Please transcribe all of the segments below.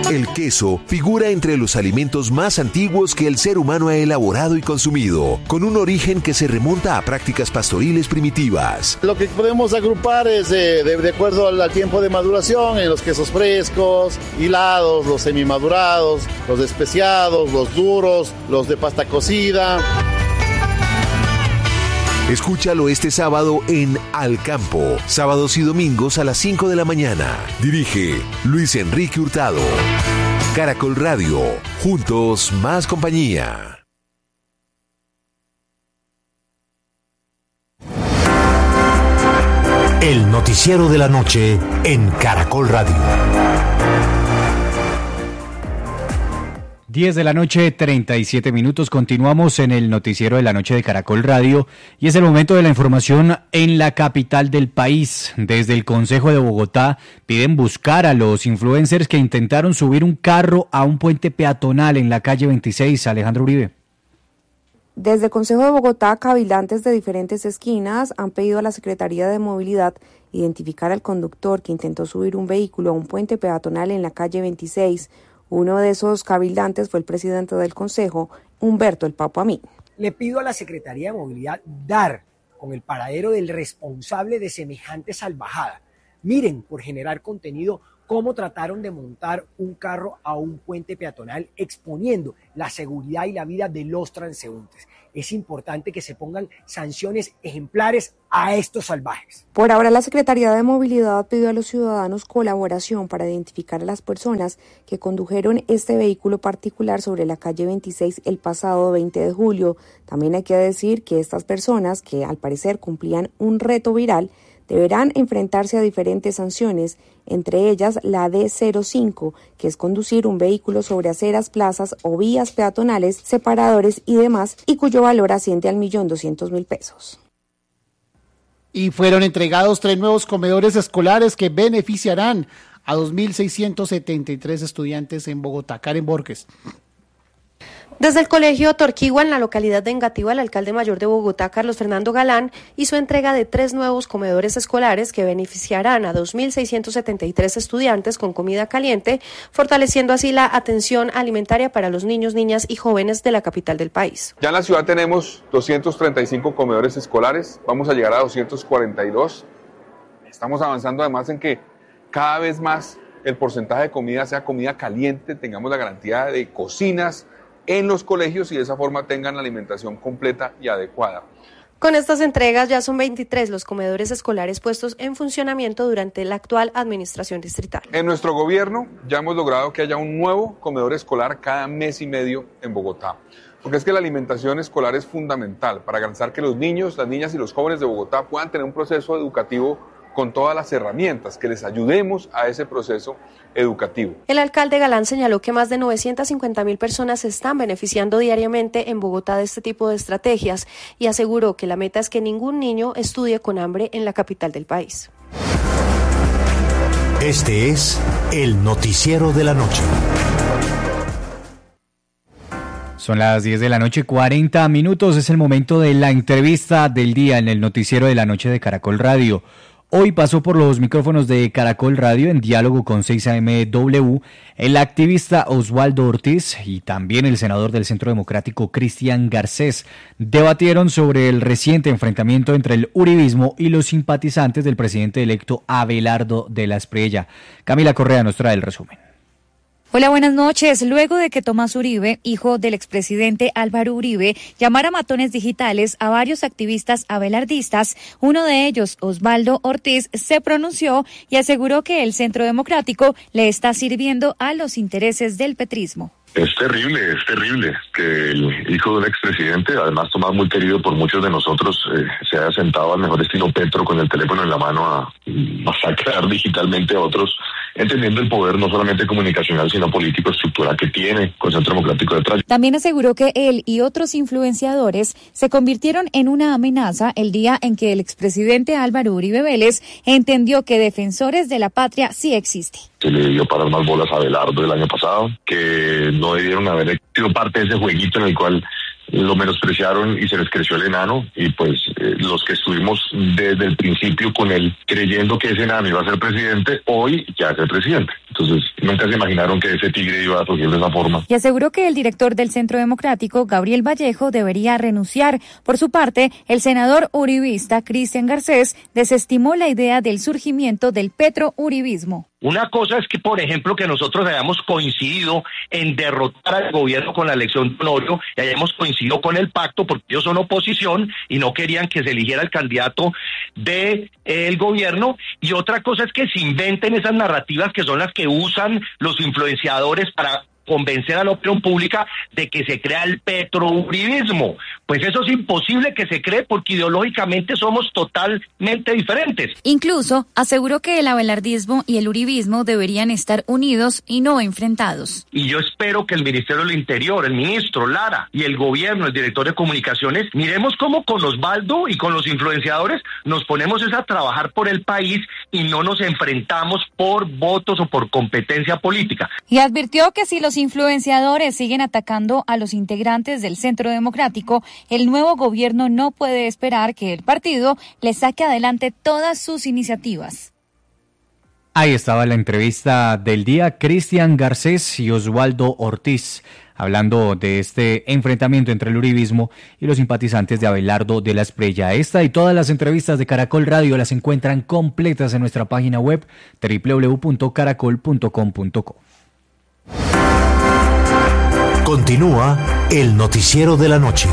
El queso figura entre los alimentos más antiguos que el ser humano ha elaborado y consumido, con un origen que se remonta a prácticas pastoriles primitivas. Lo que podemos agrupar es de acuerdo al tiempo de maduración en los quesos frescos, hilados, los semimadurados, los especiados, los duros, los de pasta cocida. Escúchalo este sábado en Al Campo, sábados y domingos a las 5 de la mañana. Dirige Luis Enrique Hurtado. Caracol Radio, juntos más compañía. El noticiero de la noche en Caracol Radio. 10 de la noche, 37 minutos. Continuamos en el noticiero de la noche de Caracol Radio y es el momento de la información en la capital del país. Desde el Consejo de Bogotá piden buscar a los influencers que intentaron subir un carro a un puente peatonal en la calle 26. Alejandro Uribe. Desde el Consejo de Bogotá, cabildantes de diferentes esquinas han pedido a la Secretaría de Movilidad identificar al conductor que intentó subir un vehículo a un puente peatonal en la calle 26. Uno de esos cabildantes fue el presidente del Consejo, Humberto El Papo Amín. Le pido a la Secretaría de Movilidad dar con el paradero del responsable de semejante salvajada. Miren, por generar contenido, cómo trataron de montar un carro a un puente peatonal exponiendo la seguridad y la vida de los transeúntes. Es importante que se pongan sanciones ejemplares a estos salvajes. Por ahora, la Secretaría de Movilidad pidió a los ciudadanos colaboración para identificar a las personas que condujeron este vehículo particular sobre la calle 26 el pasado 20 de julio. También hay que decir que estas personas, que al parecer cumplían un reto viral, deberán enfrentarse a diferentes sanciones, entre ellas la D05, que es conducir un vehículo sobre aceras, plazas o vías peatonales, separadores y demás, y cuyo valor asciende al 1.200.000 pesos. Y fueron entregados 3 nuevos comedores escolares que beneficiarán a 2.673 estudiantes en Bogotá. Karen Borges. Desde el Colegio Torquigua, en la localidad de Engativá, el alcalde mayor de Bogotá, Carlos Fernando Galán, hizo entrega de 3 nuevos comedores escolares que beneficiarán a 2.673 estudiantes con comida caliente, fortaleciendo así la atención alimentaria para los niños, niñas y jóvenes de la capital del país. Ya en la ciudad tenemos 235 comedores escolares, vamos a llegar a 242. Estamos avanzando además en que cada vez más el porcentaje de comida sea comida caliente, tengamos la garantía de cocinas en los colegios y de esa forma tengan la alimentación completa y adecuada. Con estas entregas ya son 23 los comedores escolares puestos en funcionamiento durante la actual administración distrital. En nuestro gobierno ya hemos logrado que haya un nuevo comedor escolar cada mes y medio en Bogotá, porque es que la alimentación escolar es fundamental para garantizar que los niños, las niñas y los jóvenes de Bogotá puedan tener un proceso educativo con todas las herramientas, que les ayudemos a ese proceso educativo. El alcalde Galán señaló que más de 950.000 personas se están beneficiando diariamente en Bogotá de este tipo de estrategias y aseguró que la meta es que ningún niño estudie con hambre en la capital del país. Este es el noticiero de la noche. Son las 10 de la noche, 40 minutos. Es el momento de la entrevista del día en el noticiero de la noche de Caracol Radio. Hoy pasó por los micrófonos de Caracol Radio en diálogo con 6AMW el activista Osvaldo Ortiz y también el senador del Centro Democrático Cristian Garcés. Debatieron sobre el reciente enfrentamiento entre el uribismo y los simpatizantes del presidente electo Abelardo de la Espriella. Camila Correa nos trae el resumen. Hola, buenas noches. Luego de que Tomás Uribe, hijo del expresidente Álvaro Uribe, llamara matones digitales a varios activistas abelardistas, uno de ellos, Osvaldo Ortiz, se pronunció y aseguró que el Centro Democrático le está sirviendo a los intereses del petrismo. Es terrible que el hijo de un expresidente, además Tomás muy querido por muchos de nosotros, se haya sentado al mejor estilo Petro con el teléfono en la mano a masacrar digitalmente a otros, entendiendo el poder no solamente comunicacional sino político estructural que tiene con el Centro Democrático detrás. También aseguró que él y otros influenciadores se convirtieron en una amenaza el día en que el expresidente Álvaro Uribe Vélez entendió que defensores de la patria sí existen. Se le dio para más bolas a Abelardo el año pasado, que no debieron haber sido parte de ese jueguito en el cual lo menospreciaron y se les creció el enano, y pues los que estuvimos desde el principio con él creyendo que ese enano iba a ser presidente, hoy ya es el presidente. Entonces, nunca se imaginaron que ese tigre iba a surgir de esa forma. Y aseguró que el director del Centro Democrático, Gabriel Vallejo, debería renunciar. Por su parte, el senador uribista Cristian Garcés desestimó la idea del surgimiento del petrouribismo. Una cosa es que, por ejemplo, que nosotros hayamos coincidido en derrotar al gobierno con la elección de Honorio y hayamos coincidido con el pacto porque ellos son oposición y no querían que se eligiera el candidato del gobierno. Y otra cosa es que se inventen esas narrativas que son las que usan los influenciadores para convencer a la opinión pública de que se crea el petrouribismo. Pues eso es imposible que se cree porque ideológicamente somos totalmente diferentes. Incluso aseguró que el abelardismo y el uribismo deberían estar unidos y no enfrentados. Y yo espero que el Ministerio del Interior, el ministro Lara y el gobierno, el director de comunicaciones, miremos cómo con Osvaldo y con los influenciadores nos ponemos a trabajar por el país y no nos enfrentamos por votos o por competencia política. Y advirtió que si los influenciadores siguen atacando a los integrantes del Centro Democrático, el nuevo gobierno no puede esperar que el partido le saque adelante todas sus iniciativas. Ahí estaba la entrevista del día, Cristian Garcés y Osvaldo Ortiz, hablando de este enfrentamiento entre el uribismo y los simpatizantes de Abelardo de la Espriella. Esta y todas las entrevistas de Caracol Radio las encuentran completas en nuestra página web www.caracol.com.co. Continúa el noticiero de la noche.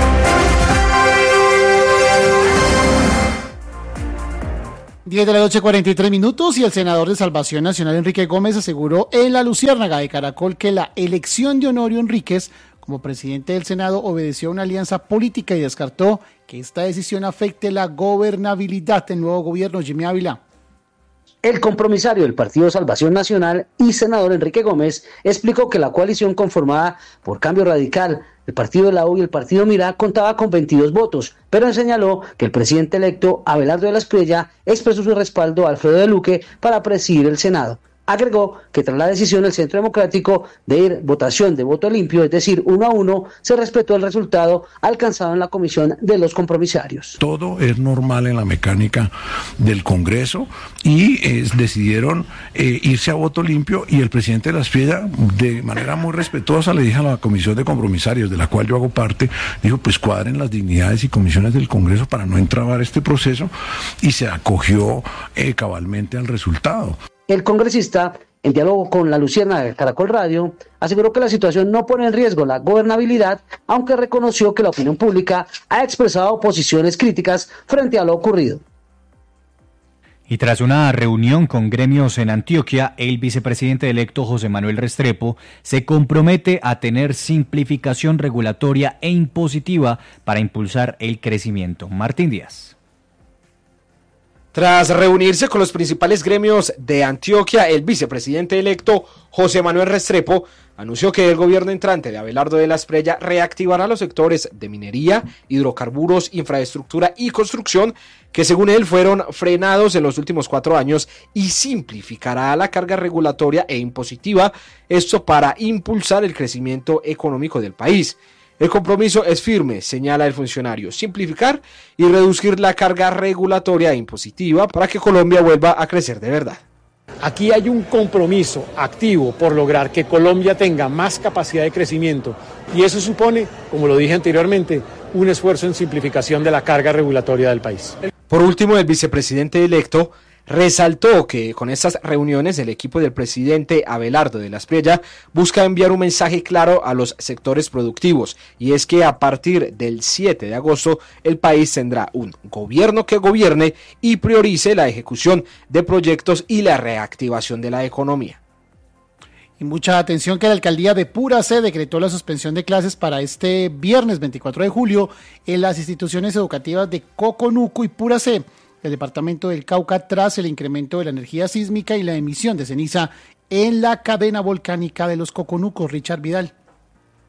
10 de la noche, 43 minutos, y el senador de Salvación Nacional, Enrique Gómez, aseguró en La Luciérnaga de Caracol que la elección de Honorio Enríquez como presidente del Senado obedeció a una alianza política y descartó que esta decisión afecte la gobernabilidad del nuevo gobierno. Jimmy Ávila. El compromisario del Partido Salvación Nacional y senador Enrique Gómez explicó que la coalición conformada por Cambio Radical, el Partido de la U y el Partido Mirá contaba con 22 votos, pero señaló que el presidente electo Abelardo de la Espriella expresó su respaldo a Alfredo de Luque para presidir el Senado. Agregó que tras la decisión del Centro Democrático de ir votación de voto limpio, es decir, 1-1, se respetó el resultado alcanzado en la comisión de los compromisarios. Todo es normal en la mecánica del Congreso y decidieron irse a voto limpio, y el presidente de la Espriella, de manera muy respetuosa, le dijo a la comisión de compromisarios, de la cual yo hago parte, dijo, pues cuadren las dignidades y comisiones del Congreso para no entrabar este proceso, y se acogió cabalmente al resultado. El congresista, en diálogo con La Luciérnaga de Caracol Radio, aseguró que la situación no pone en riesgo la gobernabilidad, aunque reconoció que la opinión pública ha expresado posiciones críticas frente a lo ocurrido. Y tras una reunión con gremios en Antioquia, el vicepresidente electo José Manuel Restrepo se compromete a tener simplificación regulatoria e impositiva para impulsar el crecimiento. Martín Díaz. Tras reunirse con los principales gremios de Antioquia, el vicepresidente electo José Manuel Restrepo anunció que el gobierno entrante de Abelardo de la Espriella reactivará los sectores de minería, hidrocarburos, infraestructura y construcción, que según él fueron frenados en los últimos 4 años, y simplificará la carga regulatoria e impositiva, esto para impulsar el crecimiento económico del país. El compromiso es firme, señala el funcionario: simplificar y reducir la carga regulatoria e impositiva para que Colombia vuelva a crecer de verdad. Aquí hay un compromiso activo por lograr que Colombia tenga más capacidad de crecimiento, y eso supone, como lo dije anteriormente, un esfuerzo en simplificación de la carga regulatoria del país. Por último, el vicepresidente electo resaltó que con estas reuniones el equipo del presidente Abelardo de la Espriella busca enviar un mensaje claro a los sectores productivos, y es que a partir del 7 de agosto el país tendrá un gobierno que gobierne y priorice la ejecución de proyectos y la reactivación de la economía. Y mucha atención que la alcaldía de Puracé decretó la suspensión de clases para este viernes 24 de julio en las instituciones educativas de Coconuco y Puracé, el departamento del Cauca, tras el incremento de la energía sísmica y la emisión de ceniza en la cadena volcánica de los Coconucos. Richard Vidal.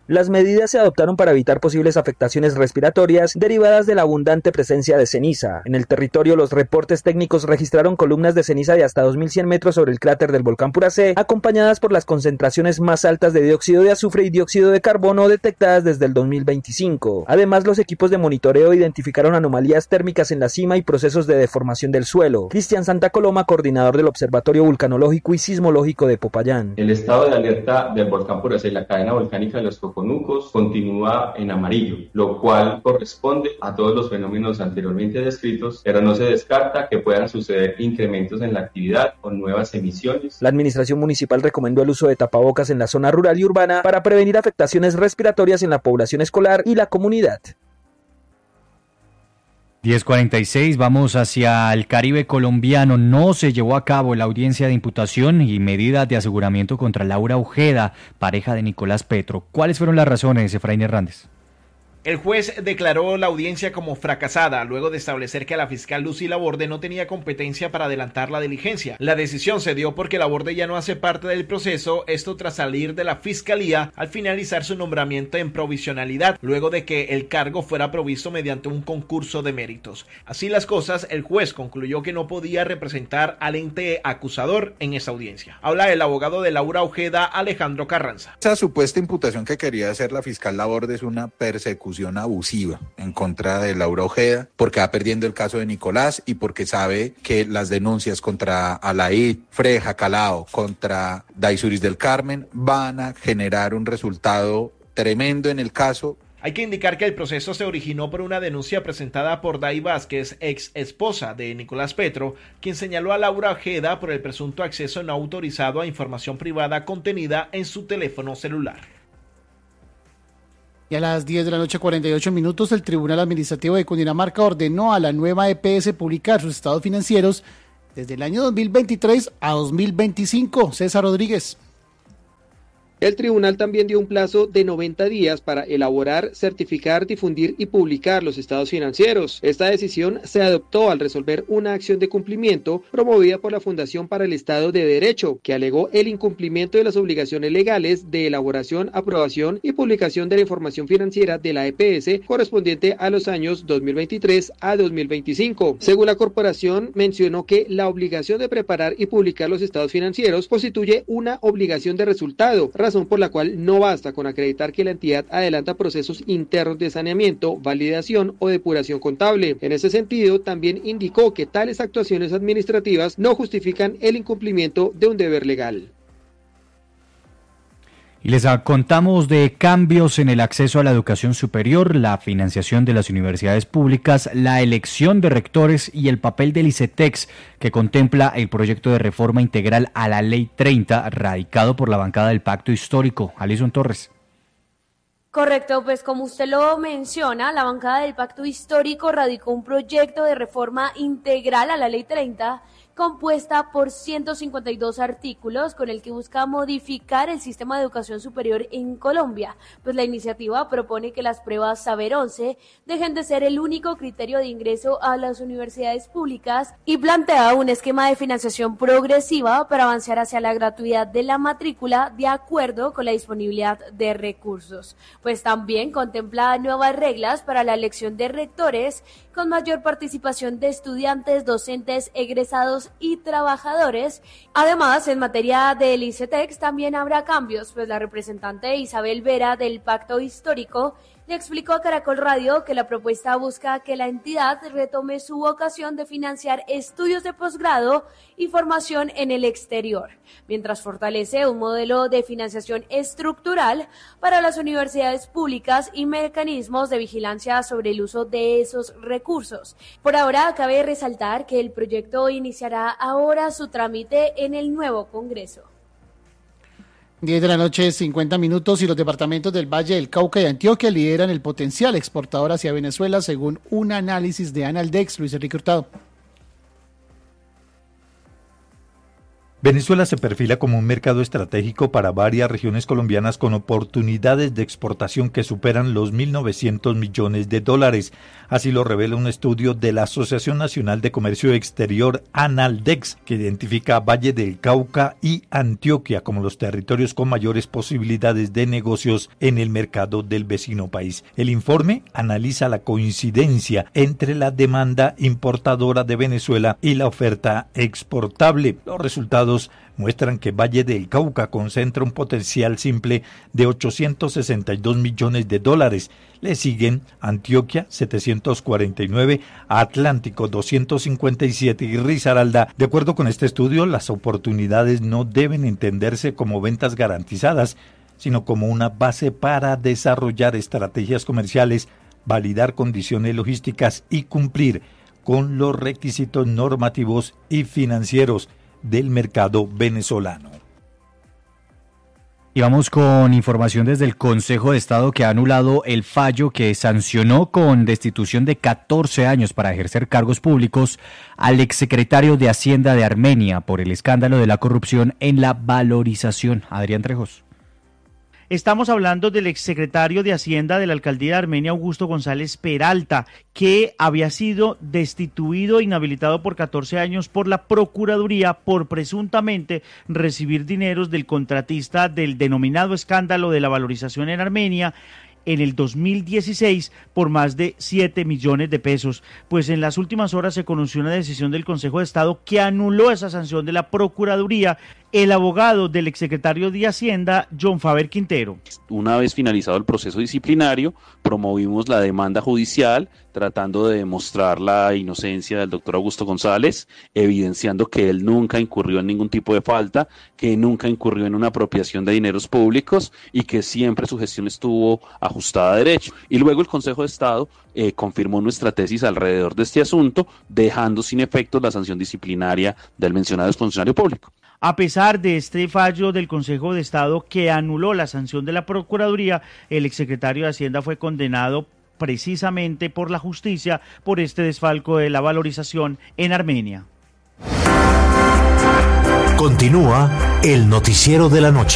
Las medidas se adoptaron para evitar posibles afectaciones respiratorias derivadas de la abundante presencia de ceniza. En el territorio, los reportes técnicos registraron columnas de ceniza de hasta 2.100 metros sobre el cráter del volcán Puracé, acompañadas por las concentraciones más altas de dióxido de azufre y dióxido de carbono detectadas desde el 2025. Además, los equipos de monitoreo identificaron anomalías térmicas en la cima y procesos de deformación del suelo. Cristian Santa Coloma, coordinador del Observatorio Vulcanológico y Sismológico de Popayán. El estado de alerta del volcán Puracé y la cadena volcánica de los Coconucos continúa en amarillo, lo cual corresponde a todos los fenómenos anteriormente descritos, pero no se descarta que puedan suceder incrementos en la actividad o nuevas emisiones. La administración municipal recomendó el uso de tapabocas en la zona rural y urbana para prevenir afectaciones respiratorias en la población escolar y la comunidad. 10:46, vamos hacia el Caribe colombiano. No se llevó a cabo la audiencia de imputación y medida de aseguramiento contra Laura Ojeda, pareja de Nicolás Petro. ¿Cuáles fueron las razones, Efraín Hernández? El juez declaró la audiencia como fracasada luego de establecer que la fiscal Lucy Laborde no tenía competencia para adelantar la diligencia. La decisión se dio porque Laborde ya no hace parte del proceso, esto tras salir de la fiscalía al finalizar su nombramiento en provisionalidad, luego de que el cargo fuera provisto mediante un concurso de méritos. Así las cosas, el juez concluyó que no podía representar al ente acusador en esa audiencia. Habla el abogado de Laura Ojeda, Alejandro Carranza. Esa supuesta imputación que quería hacer la fiscal Laborde es una persecución abusiva en contra de Laura Ojeda, porque va perdiendo el caso de Nicolás y porque sabe que las denuncias contra Alaid, Freja, Calao, contra Daisuris del Carmen van a generar un resultado tremendo en el caso. Hay que indicar que el proceso se originó por una denuncia presentada por Day Vázquez, ex esposa de Nicolás Petro, quien señaló a Laura Ojeda por el presunto acceso no autorizado a información privada contenida en su teléfono celular. Y a las 10:48 el Tribunal Administrativo de Cundinamarca ordenó a la nueva EPS publicar sus estados financieros desde el año 2023 a 2025. César Rodríguez. El tribunal también dio un plazo de 90 días para elaborar, certificar, difundir y publicar los estados financieros. Esta decisión se adoptó al resolver una acción de cumplimiento promovida por la Fundación para el Estado de Derecho, que alegó el incumplimiento de las obligaciones legales de elaboración, aprobación y publicación de la información financiera de la EPS correspondiente a los años 2023 a 2025. Según la corporación, mencionó que la obligación de preparar y publicar los estados financieros constituye una obligación de resultado, razón por la cual no basta con acreditar que la entidad adelanta procesos internos de saneamiento, validación o depuración contable. En ese sentido, también indicó que tales actuaciones administrativas no justifican el incumplimiento de un deber legal. Y les contamos de cambios en el acceso a la educación superior, la financiación de las universidades públicas, la elección de rectores y el papel del ICETEX, que contempla el proyecto de reforma integral a la Ley 30, radicado por la bancada del Pacto Histórico. Alison Torres. Correcto, pues como usted lo menciona, la bancada del Pacto Histórico radicó un proyecto de reforma integral a la Ley 30, compuesta por 152 artículos, con el que busca modificar el sistema de educación superior en Colombia. Pues la iniciativa propone que las pruebas Saber 11 dejen de ser el único criterio de ingreso a las universidades públicas y plantea un esquema de financiación progresiva para avanzar hacia la gratuidad de la matrícula de acuerdo con la disponibilidad de recursos. Pues también contempla nuevas reglas para la elección de rectores con mayor participación de estudiantes, docentes, egresados y trabajadores. Además, en materia del ICETEX también habrá cambios, pues la representante Isabel Vera del Pacto Histórico le explicó a Caracol Radio que la propuesta busca que la entidad retome su vocación de financiar estudios de posgrado y formación en el exterior, mientras fortalece un modelo de financiación estructural para las universidades públicas y mecanismos de vigilancia sobre el uso de esos recursos. Por ahora, cabe resaltar que el proyecto iniciará ahora su trámite en el nuevo Congreso. 10:50 y los departamentos del Valle del Cauca y Antioquia lideran el potencial exportador hacia Venezuela según un análisis de Analdex. Luis Enrique Hurtado. Venezuela se perfila como un mercado estratégico para varias regiones colombianas con oportunidades de exportación que superan los 1.900 millones de dólares. Así lo revela un estudio de la Asociación Nacional de Comercio Exterior, ANALDEX, que identifica Valle del Cauca y Antioquia como los territorios con mayores posibilidades de negocios en el mercado del vecino país. El informe analiza la coincidencia entre la demanda importadora de Venezuela y la oferta exportable. Los resultados muestran que Valle del Cauca concentra un potencial simple de 862 millones de dólares. Le siguen Antioquia, 749, Atlántico, 257 y Risaralda. De acuerdo con este estudio, las oportunidades no deben entenderse como ventas garantizadas, sino como una base para desarrollar estrategias comerciales, validar condiciones logísticas y cumplir con los requisitos normativos y financieros del mercado venezolano. Y vamos con información desde el Consejo de Estado, que ha anulado el fallo que sancionó con destitución de 14 años para ejercer cargos públicos al exsecretario de Hacienda de Armenia por el escándalo de la corrupción en la valorización. Adrián Trejos. Estamos hablando del exsecretario de Hacienda de la Alcaldía de Armenia, Augusto González Peralta, que había sido destituido e inhabilitado por 14 años por la Procuraduría por presuntamente recibir dineros del contratista del denominado escándalo de la valorización en Armenia en el 2016 por más de 7 millones de pesos. Pues en las últimas horas se conoció una decisión del Consejo de Estado que anuló esa sanción de la Procuraduría. El abogado del exsecretario de Hacienda, John Faber Quintero. Una vez finalizado el proceso disciplinario, promovimos la demanda judicial tratando de demostrar la inocencia del doctor Augusto González, evidenciando que él nunca incurrió en ningún tipo de falta, que nunca incurrió en una apropiación de dineros públicos y que siempre su gestión estuvo ajustada a derecho. Y luego el Consejo de Estado confirmó nuestra tesis alrededor de este asunto, dejando sin efecto la sanción disciplinaria del mencionado exfuncionario público. A pesar de este fallo del Consejo de Estado que anuló la sanción de la Procuraduría, el exsecretario de Hacienda fue condenado precisamente por la justicia por este desfalco de la valorización en Armenia. Continúa el noticiero de la noche.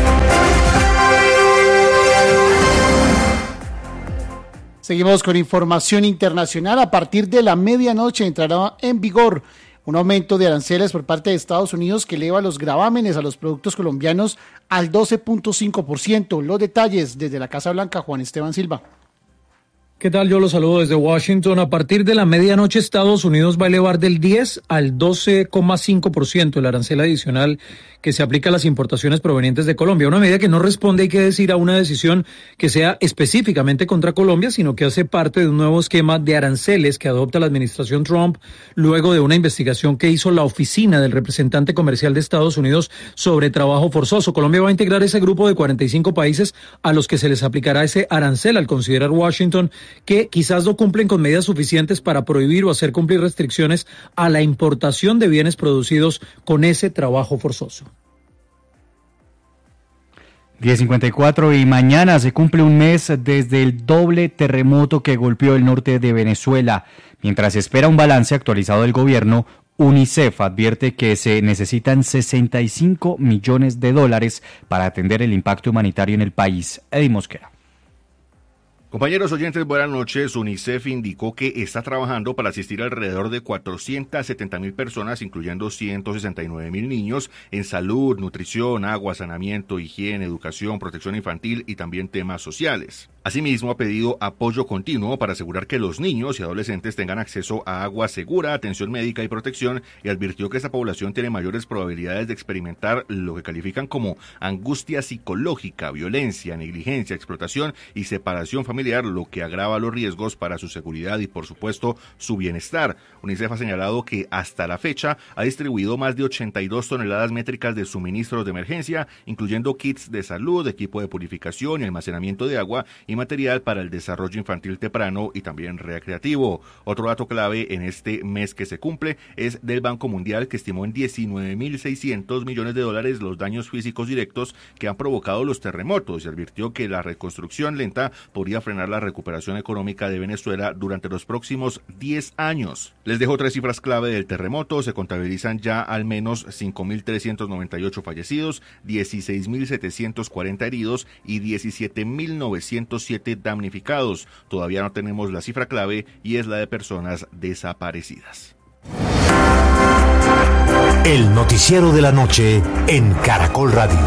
Seguimos con información internacional. A partir de la medianoche entrará en vigor un aumento de aranceles por parte de Estados Unidos que eleva los gravámenes a los productos colombianos al 12.5%. Los detalles desde la Casa Blanca, Juan Esteban Silva. ¿Qué tal? Yo los saludo desde Washington. A partir de la medianoche, Estados Unidos va a elevar del 10 al 12,5% el arancel adicional que se aplica a las importaciones provenientes de Colombia. Una medida que no responde, hay que decir, a una decisión que sea específicamente contra Colombia, sino que hace parte de un nuevo esquema de aranceles que adopta la administración Trump luego de una investigación que hizo la oficina del representante comercial de Estados Unidos sobre trabajo forzoso. Colombia va a integrar ese grupo de 45 países a los que se les aplicará ese arancel al considerar Washington que quizás no cumplen con medidas suficientes para prohibir o hacer cumplir restricciones a la importación de bienes producidos con ese trabajo forzoso. 10:54 y mañana se cumple un mes desde el doble terremoto que golpeó el norte de Venezuela. Mientras se espera un balance actualizado del gobierno, UNICEF advierte que se necesitan 65 millones de dólares para atender el impacto humanitario en el país. Eddie Mosquera. Compañeros oyentes, buenas noches. UNICEF indicó que está trabajando para asistir alrededor de 470,000 personas, incluyendo 169,000 niños, en salud, nutrición, agua, saneamiento, higiene, educación, protección infantil y también temas sociales. Asimismo, ha pedido apoyo continuo para asegurar que los niños y adolescentes tengan acceso a agua segura, atención médica y protección, y advirtió que esta población tiene mayores probabilidades de experimentar lo que califican como angustia psicológica, violencia, negligencia, explotación y separación familiar, lo que agrava los riesgos para su seguridad y, por supuesto, su bienestar. UNICEF ha señalado que hasta la fecha ha distribuido más de 82 toneladas métricas de suministros de emergencia, incluyendo kits de salud, equipo de purificación y almacenamiento de agua, y y material para el desarrollo infantil temprano y también recreativo. Otro dato clave en este mes que se cumple es del Banco Mundial, que estimó en 19.600 millones de dólares los daños físicos directos que han provocado los terremotos y advirtió que la reconstrucción lenta podría frenar la recuperación económica de Venezuela durante los próximos 10 años. Les dejo 3 cifras clave del terremoto. Se contabilizan ya al menos 5.398 fallecidos, 16.740 heridos y 17.907 damnificados. Todavía no tenemos la cifra clave y es la de personas desaparecidas. El noticiero de la noche en Caracol Radio.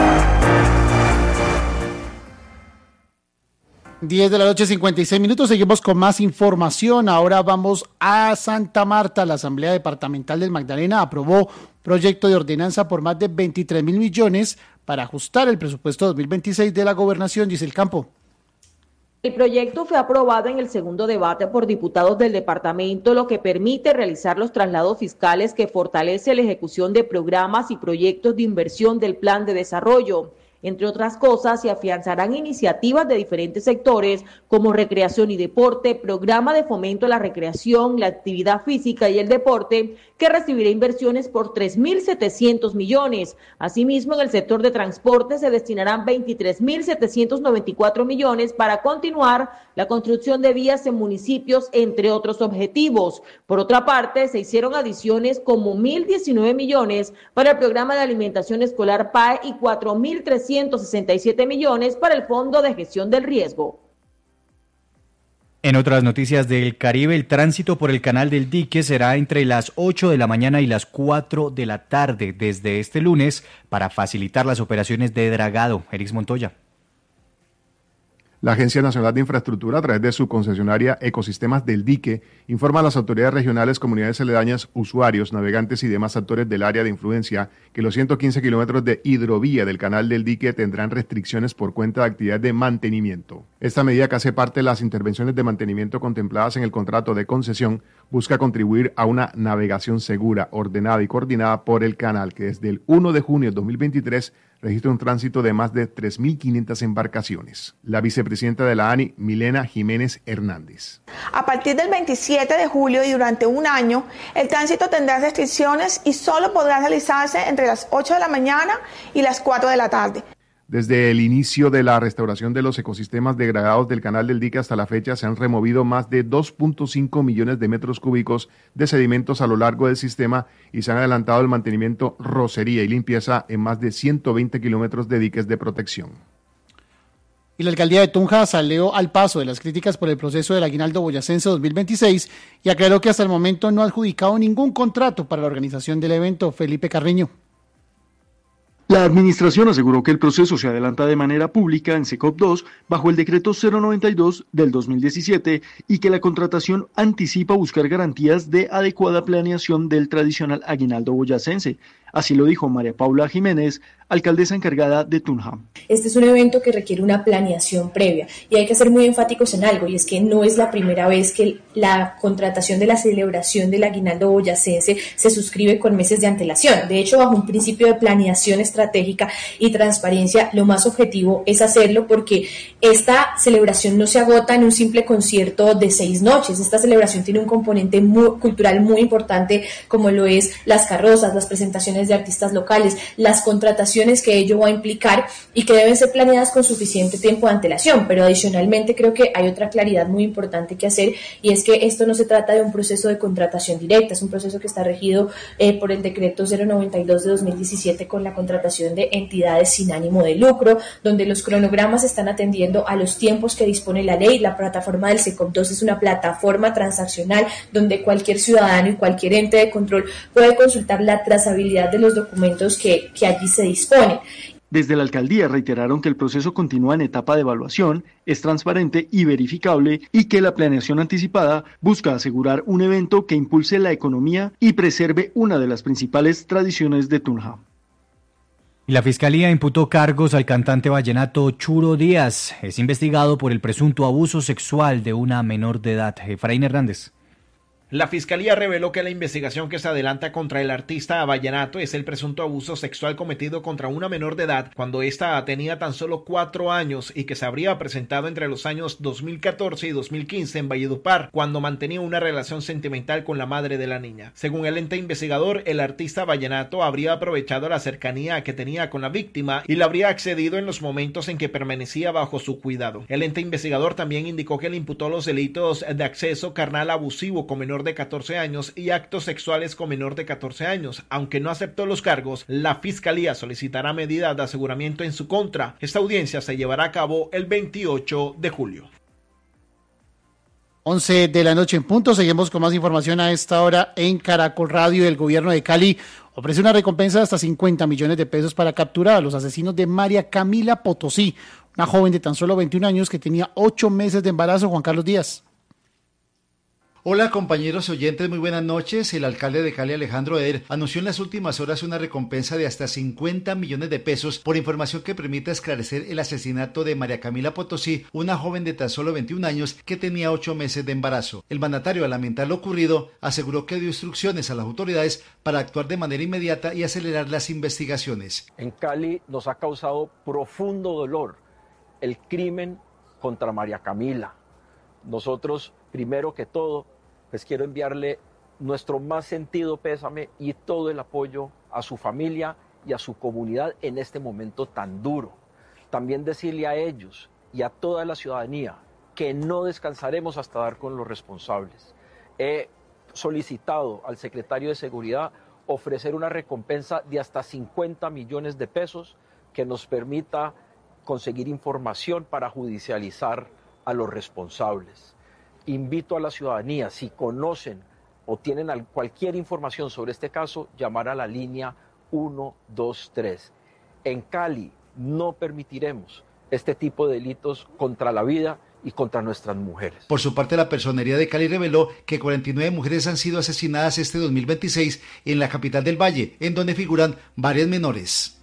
10 de la noche, 56 minutos. Seguimos con más información. Ahora vamos a Santa Marta. La Asamblea Departamental del Magdalena aprobó proyecto de ordenanza por más de 23.000 millones para ajustar el presupuesto 2026 de la gobernación, dice el campo. El proyecto fue aprobado en el segundo debate por diputados del departamento, lo que permite realizar los traslados fiscales que fortalece la ejecución de programas y proyectos de inversión del plan de desarrollo. Entre otras cosas, se afianzarán iniciativas de diferentes sectores como recreación y deporte, programa de fomento a la recreación, la actividad física y el deporte, que recibirá inversiones por 3.700 millones. Asimismo, en el sector de transporte se destinarán 23.794 millones para continuar la construcción de vías en municipios, entre otros objetivos. Por otra parte, se hicieron adiciones como 1.019 millones para el programa de alimentación escolar PAE y 4.367 millones para el Fondo de Gestión del Riesgo. En otras noticias del Caribe, el tránsito por el Canal del Dique será entre las 8 de la mañana y las 4 de la tarde desde este lunes para facilitar las operaciones de dragado. Erix Montoya. La Agencia Nacional de Infraestructura, a través de su concesionaria Ecosistemas del Dique, informa a las autoridades regionales, comunidades aledañas, usuarios, navegantes y demás actores del área de influencia que los 115 kilómetros de hidrovía del Canal del Dique tendrán restricciones por cuenta de actividad de mantenimiento. Esta medida, que hace parte de las intervenciones de mantenimiento contempladas en el contrato de concesión, busca contribuir a una navegación segura, ordenada y coordinada por el canal, que desde el 1 de junio de 2023 registra un tránsito de más de 3.500 embarcaciones. La vicepresidenta de la ANI, Milena Jiménez Hernández. A partir del 27 de julio y durante un año, el tránsito tendrá restricciones y solo podrá realizarse entre las 8 de la mañana y las 4 de la tarde. Desde el inicio de la restauración de los ecosistemas degradados del Canal del Dique hasta la fecha, se han removido más de 2.5 millones de metros cúbicos de sedimentos a lo largo del sistema y se han adelantado el mantenimiento, rocería y limpieza en más de 120 kilómetros de diques de protección. Y la alcaldía de Tunja salió al paso de las críticas por el proceso del aguinaldo boyacense 2026 y aclaró que hasta el momento no ha adjudicado ningún contrato para la organización del evento. Felipe Carreño. La administración aseguró que el proceso se adelanta de manera pública en SECOP 2 bajo el decreto 092 del 2017 y que la contratación anticipa buscar garantías de adecuada planeación del tradicional aguinaldo boyacense. Así lo dijo María Paula Jiménez, alcaldesa encargada de Tunja. Este es un evento que requiere una planeación previa y hay que ser muy enfáticos en algo, y es que no es la primera vez que la contratación de la celebración del aguinaldo boyacense se suscribe con meses de antelación. De hecho, bajo un principio de planeación estratégica y transparencia, lo más objetivo es hacerlo porque esta celebración no se agota en un simple concierto de 6 noches. Esta celebración tiene un componente cultural muy importante, como lo es las carrozas, las presentaciones de artistas locales, las contrataciones que ello va a implicar y que deben ser planeadas con suficiente tiempo de antelación. Pero adicionalmente creo que hay otra claridad muy importante que hacer, y es que esto no se trata de un proceso de contratación directa, es un proceso que está regido por el decreto 092 de 2017 con la contratación de entidades sin ánimo de lucro, donde los cronogramas están atendiendo a los tiempos que dispone la ley. La plataforma del SECOP 2 es una plataforma transaccional donde cualquier ciudadano y cualquier ente de control puede consultar la trazabilidad de los documentos que allí se disponen. Desde la alcaldía reiteraron que el proceso continúa en etapa de evaluación, es transparente y verificable y que la planeación anticipada busca asegurar un evento que impulse la economía y preserve una de las principales tradiciones de Tunja. La Fiscalía imputó cargos al cantante vallenato Churo Díaz. Es investigado por el presunto abuso sexual de una menor de edad. Efraín Hernández. La fiscalía reveló que la investigación que se adelanta contra el artista vallenato es el presunto abuso sexual cometido contra una menor de edad cuando ésta tenía tan solo 4 años y que se habría presentado entre los años 2014 y 2015 en Valledupar, cuando mantenía una relación sentimental con la madre de la niña. Según el ente investigador, el artista vallenato habría aprovechado la cercanía que tenía con la víctima y le habría accedido en los momentos en que permanecía bajo su cuidado. El ente investigador también indicó que le imputó los delitos de acceso carnal abusivo con menor de 14 años y actos sexuales con menor de 14 años. Aunque no aceptó los cargos, la fiscalía solicitará medidas de aseguramiento en su contra. Esta audiencia se llevará a cabo el 28 de julio. 11 de la noche en punto. Seguimos con más información a esta hora en Caracol Radio. El gobierno de Cali ofrece una recompensa de hasta 50 millones de pesos para capturar a los asesinos de María Camila Potosí, una joven de tan solo 21 años que tenía 8 meses de embarazo. Juan Carlos Díaz. Hola compañeros oyentes, muy buenas noches. El alcalde de Cali, Alejandro Eder, anunció en las últimas horas una recompensa de hasta 50 millones de pesos por información que permita esclarecer el asesinato de María Camila Potosí, una joven de tan solo 21 años que tenía 8 meses de embarazo. El mandatario, al lamentar lo ocurrido, aseguró que dio instrucciones a las autoridades para actuar de manera inmediata y acelerar las investigaciones. En Cali nos ha causado profundo dolor el crimen contra María Camila. Nosotros, primero que todo, pues quiero enviarle nuestro más sentido pésame y todo el apoyo a su familia y a su comunidad en este momento tan duro. También decirle a ellos y a toda la ciudadanía que no descansaremos hasta dar con los responsables. He solicitado al secretario de Seguridad ofrecer una recompensa de hasta 50 millones de pesos que nos permita conseguir información para judicializar a los responsables. Invito a la ciudadanía, si conocen o tienen cualquier información sobre este caso, llamar a la línea 123. En Cali no permitiremos este tipo de delitos contra la vida y contra nuestras mujeres. Por su parte, la Personería de Cali reveló que 49 mujeres han sido asesinadas este 2026 en la capital del Valle, en donde figuran varias menores.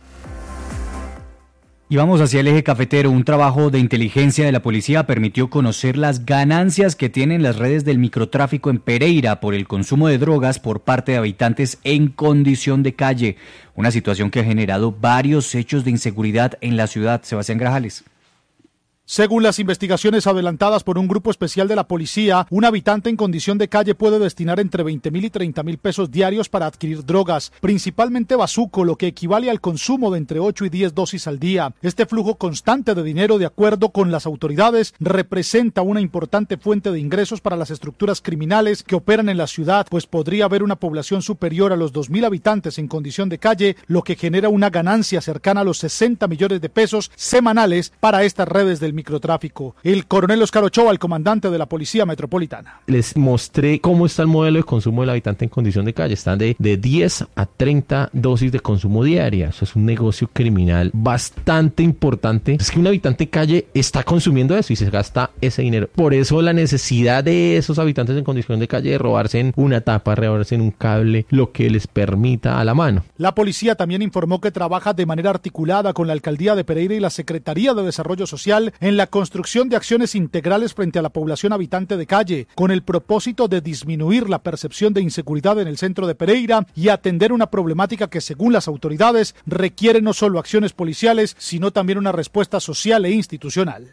Y vamos hacia el eje cafetero. Un trabajo de inteligencia de la policía permitió conocer las ganancias que tienen las redes del microtráfico en Pereira por el consumo de drogas por parte de habitantes en condición de calle. Una situación que ha generado varios hechos de inseguridad en la ciudad. Sebastián Grajales. Según las investigaciones adelantadas por un grupo especial de la policía, un habitante en condición de calle puede destinar entre 20.000 y 30.000 pesos diarios para adquirir drogas, principalmente bazuco, lo que equivale al consumo de entre 8 y 10 dosis al día. Este flujo constante de dinero, de acuerdo con las autoridades, representa una importante fuente de ingresos para las estructuras criminales que operan en la ciudad, pues podría haber una población superior a los 2.000 habitantes en condición de calle, lo que genera una ganancia cercana a los 60 millones de pesos semanales para estas redes del microtráfico. El coronel Oscar Ochoa, el comandante de la Policía Metropolitana. Les mostré cómo está el modelo de consumo del habitante en condición de calle. Están de 10 a 30 dosis de consumo diaria. Eso es un negocio criminal bastante importante. Es que un habitante de calle está consumiendo eso y se gasta ese dinero. Por eso la necesidad de esos habitantes en condición de calle de robarse en una tapa, robarse en un cable, lo que les permita a la mano. La policía también informó que trabaja de manera articulada con la Alcaldía de Pereira y la Secretaría de Desarrollo Social en la construcción de acciones integrales frente a la población habitante de calle, con el propósito de disminuir la percepción de inseguridad en el centro de Pereira y atender una problemática que, según las autoridades, requiere no solo acciones policiales, sino también una respuesta social e institucional.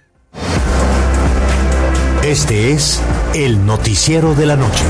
Este es el noticiero de la noche.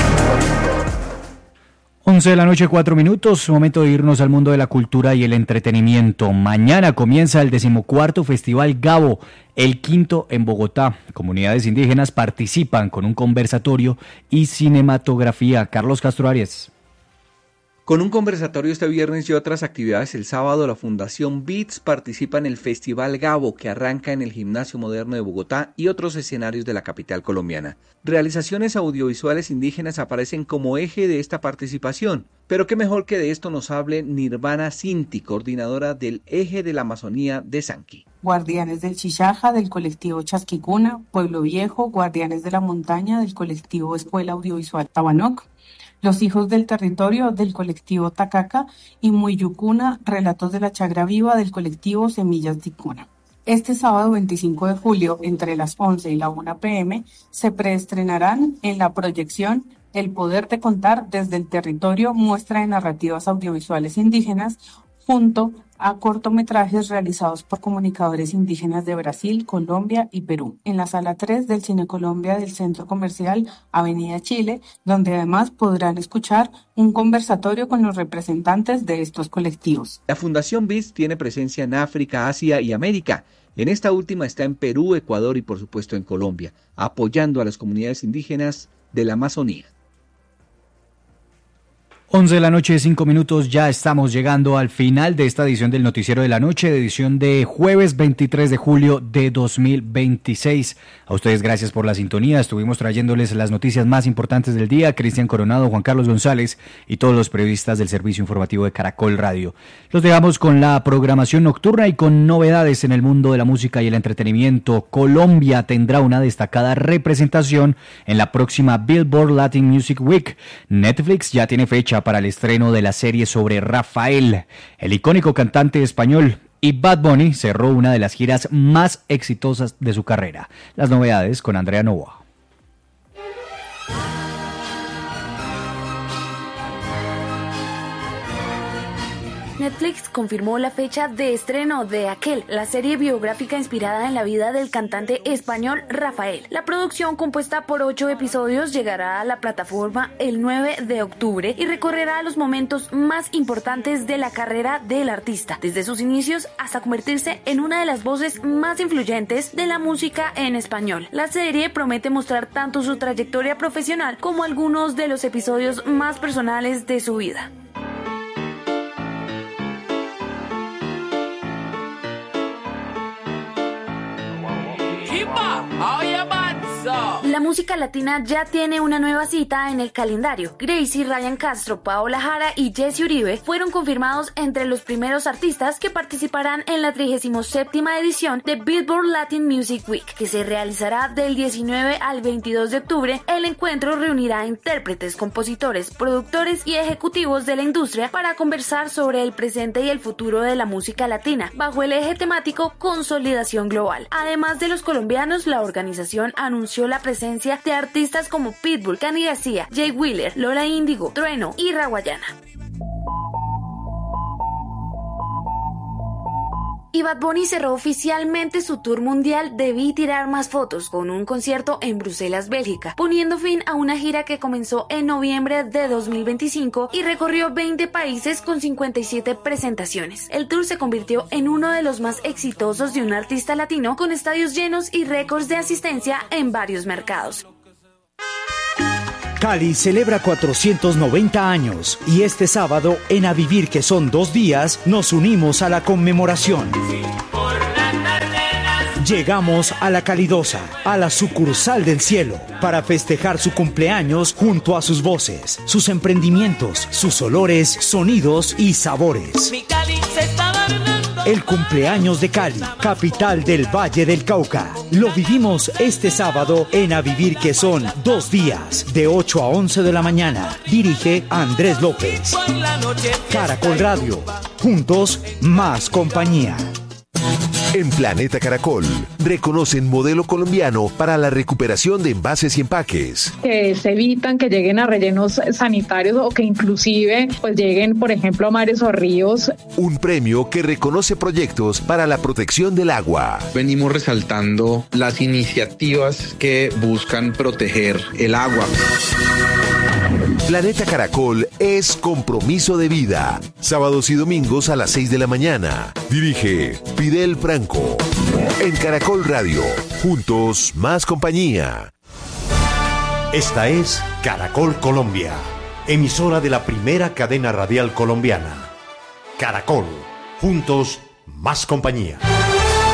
11 de la noche, 4 minutos, momento de irnos al mundo de la cultura y el entretenimiento. Mañana comienza el 14º Festival Gabo, el quinto en Bogotá. Comunidades indígenas participan con un conversatorio y cinematografía. Carlos Castro Arias. Con un conversatorio este viernes y otras actividades el sábado, la Fundación Beats participa en el Festival Gabo, que arranca en el Gimnasio Moderno de Bogotá y otros escenarios de la capital colombiana. Realizaciones audiovisuales indígenas aparecen como eje de esta participación, pero qué mejor que de esto nos hable Nirvana Cinti, coordinadora del Eje de la Amazonía de Sanqui. Guardianes del Chichaja, del colectivo Chasquicuna, Pueblo Viejo, Guardianes de la Montaña, del colectivo Escuela Audiovisual Tabanoc, Los Hijos del Territorio, del colectivo Tacaca, y Muyucuna, Relatos de la Chagra Viva, del colectivo Semillas Ticuna. Este sábado 25 de julio, entre las 11 y la 1 p.m., se preestrenarán en la proyección El poder de contar desde el territorio, muestra de narrativas audiovisuales indígenas, junto a cortometrajes realizados por comunicadores indígenas de Brasil, Colombia y Perú, en la Sala 3 del Cine Colombia del Centro Comercial Avenida Chile, donde además podrán escuchar un conversatorio con los representantes de estos colectivos. La Fundación BITS tiene presencia en África, Asia y América. En esta última está en Perú, Ecuador y por supuesto en Colombia, apoyando a las comunidades indígenas de la Amazonía. 11 de la noche, 5 minutos, ya estamos llegando al final de esta edición del Noticiero de la Noche, edición de jueves 23 de julio de 2026. A ustedes gracias por la sintonía, estuvimos trayéndoles las noticias más importantes del día, Cristian Coronado, Juan Carlos González y todos los periodistas del servicio informativo de Caracol Radio. Los dejamos con la programación nocturna y con novedades en el mundo de la música y el entretenimiento. Colombia tendrá una destacada representación en la próxima Billboard Latin Music Week. Netflix ya tiene fecha para el estreno de la serie sobre Rafael, el icónico cantante español, y Bad Bunny cerró una de las giras más exitosas de su carrera. Las novedades con Andrea Novoa. Netflix confirmó la fecha de estreno de Aquel, la serie biográfica inspirada en la vida del cantante español Rafael. La producción, compuesta por 8 episodios, llegará a la plataforma el 9 de octubre y recorrerá los momentos más importantes de la carrera del artista, desde sus inicios hasta convertirse en una de las voces más influyentes de la música en español. La serie promete mostrar tanto su trayectoria profesional como algunos de los episodios más personales de su vida. La música latina ya tiene una nueva cita en el calendario. Gracie, Ryan Castro, Paola Jara y Jesse Uribe fueron confirmados entre los primeros artistas que participarán en la 37ª edición de Billboard Latin Music Week, que se realizará del 19 al 22 de octubre. El encuentro reunirá a intérpretes, compositores, productores y ejecutivos de la industria para conversar sobre el presente y el futuro de la música latina, bajo el eje temático Consolidación Global. Además de los colombianos, la organización anunció la presencia de artistas como Pitbull, Cani García, Jay Wheeler, Lola Índigo, Trueno y Raguayana. Y Bad Bunny cerró oficialmente su tour mundial Debí Tirar Más Fotos con un concierto en Bruselas, Bélgica, poniendo fin a una gira que comenzó en noviembre de 2025 y recorrió 20 países con 57 presentaciones. El tour se convirtió en uno de los más exitosos de un artista latino, con estadios llenos y récords de asistencia en varios mercados. Cali celebra 490 años y este sábado, en A Vivir, que son 2 días, nos unimos a la conmemoración. Llegamos a La Calidosa, a la sucursal del cielo, para festejar su cumpleaños junto a sus voces, sus emprendimientos, sus olores, sonidos y sabores. El cumpleaños de Cali, capital del Valle del Cauca. Lo vivimos este sábado en A Vivir, que son 2 días, de 8 a 11 de la mañana. Dirige Andrés López. Caracol Radio. Juntos, más compañía. En Planeta Caracol, reconocen modelo colombiano para la recuperación de envases y empaques. Que se evitan que lleguen a rellenos sanitarios o que inclusive pues lleguen, por ejemplo, a mares o ríos. Un premio que reconoce proyectos para la protección del agua. Venimos resaltando las iniciativas que buscan proteger el agua. Planeta Caracol es compromiso de vida. Sábados y domingos a las 6 de la mañana. Dirige Fidel Franco. En Caracol Radio. Juntos, más compañía. Esta es Caracol Colombia, emisora de la primera cadena radial colombiana. Caracol. Juntos, más compañía.